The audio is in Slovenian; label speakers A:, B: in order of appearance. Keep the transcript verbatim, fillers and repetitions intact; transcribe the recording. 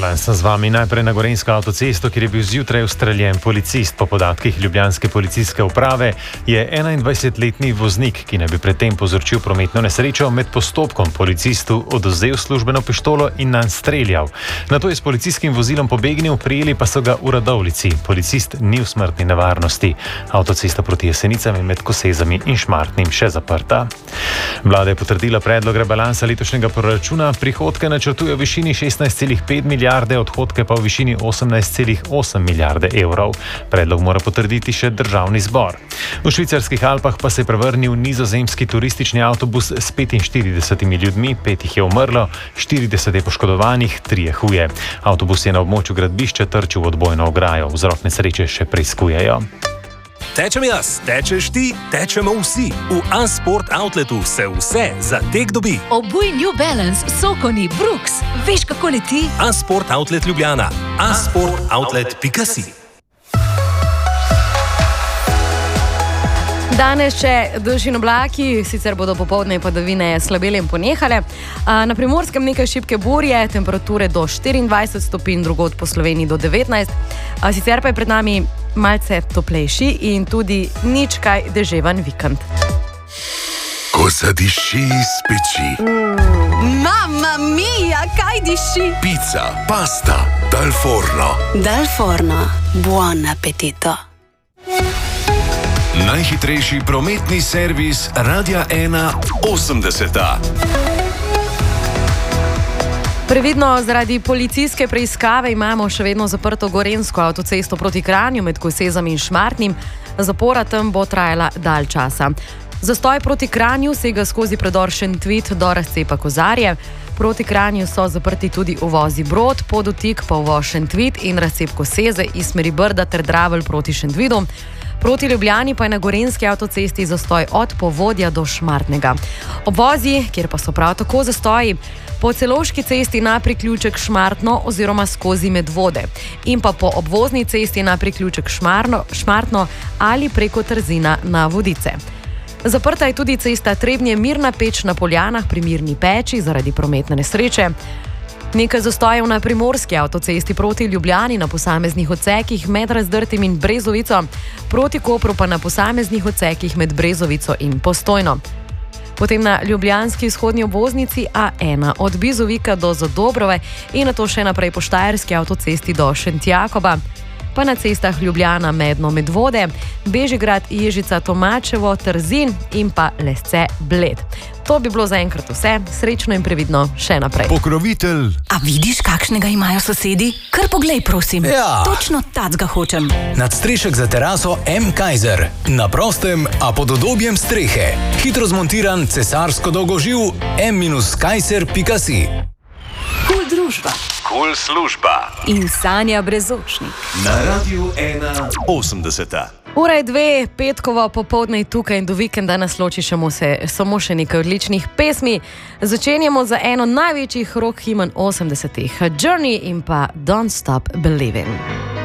A: Balans z vami. Najprej na Gorenjsko avtocesto, kjer je bil zjutraj ustreljen policist. Po podatkih ljubljanske policijske uprave je enaindvajsetletni voznik, ki naj bi predtem povzročil prometno nesrečo, med postopkom policistu odvzel službeno pištolo in nanj streljal. Nato je s policijskim vozilom pobegnil, prijeli pa so ga v Radovljici. Policist ni v smrtni nevarnosti. Avtocesta proti Jesenicam je med Kosezami in Šmartnim še zaprta. Vlada je potrdila predlog rebalansa letošnjega proračuna. Prihodke načrtuje v višini šestnajst celih pet milijarde, odhodke pa v višini osemnajst celih osem milijarde evrov. Predlog mora potrditi še državni zbor. V švicarskih Alpah pa se je prevrnil nizozemski turistični avtobus s petinštiridesetimi ljudmi, pet jih je umrlo, štirideset je poškodovanih, tri je huje. Avtobus je na območju gradbišča trčil v odbojno ograjo. Vzrok nesreče še preiskujejo.
B: Tečem jaz, tečeš ti, tečemo vsi. V A-Sport Outletu se vse za tek dobi.
C: Obuj New Balance, Sokoni, Brooks. Veš, kako leti?
B: A-Sport Outlet Ljubljana. a sport outlet pika si.
D: Danes še dež in oblaki, sicer bodo popoldne padavine slabele in ponehale. Na Primorskem nekaj šibke burje, temperature do štiriindvajset stopinj, drugod po Sloveniji do devetnajst. Sicer pa je pred nami malce toplejši in tudi nič kaj deževan vikend.
E: Ko zadiši iz peči.
C: Mm, Mamma mia, kaj diši?
E: Pica, pasta, dal forno.
F: Dal forno, buon appetito.
E: Najhitrejši prometni servis Radia ena osemdeseta.
D: Previdno, zaradi policijske preiskave imamo še vedno zaprto Gorenjsko avtocesto proti Kranju med Kosezami in Šmartnim. Zapora tam bo trajala dalj časa. Zastoj proti Kranju sega skozi predor Šentvit do razcepa Kozarje. Proti Kranju so zaprti tudi uvozi Brod, Podotik pa uvoz Šentvit in razcep Koseze iz smeri Brda ter Dravelj proti Šentvidu. Proti Ljubljani pa je na Gorenjski avtocesti zastoj od Povodja do Šmartnega. Obvozi, kjer pa so prav tako zastoji, po Celovški cesti na priključek Šmartno oziroma skozi Medvode in pa po obvozni cesti na priključek Šmarno, Šmartno ali preko Trzina na Vodice. Zaprta je tudi cesta Trebnje-Mirna Peč na Poljanah pri Mirni Peči zaradi prometne nesreče. Nekaj zastojev na Primorski avtocesti proti Ljubljani na posameznih odsekih med Razdrtim in Brezovico, proti Kopru pa na posameznih odsekih med Brezovico in Postojno. Potem na ljubljanski vzhodni obvoznici A ena od Bizovika do Zadobrove in nato še naprej po Štajerski avtocesti do Šentjakoba, pa na cestah Ljubljana Medno Medvode, Bežigrad, Ježica, Tomačevo, Trzin in pa Lesce Bled. To bi bilo zaenkrat vse, srečno in previdno še naprej.
E: Pokrovitelj.
C: A vidiš, kakšnega imajo sosedi? Kar poglej, prosim.
G: Ja.
C: Točno tacga hočem.
G: Nadstrešek za teraso M. Kaiser. Na prostem, a pod udobjem strehe. Hitro zmontiran cesarsko dolgoživ m kaiser pika si.
C: Kul družba.
E: Kul služba.
C: In Sanja Brezočnik.
E: Na Radiu ena osemdeseta.
D: Ura je dve, petkovo popoldne tukaj in do vikenda nas loči se, samo še nekaj odličnih pesmi. Začenjamo za eno največjih rock himen osemdesetih, Journey in pa Don't Stop Believing.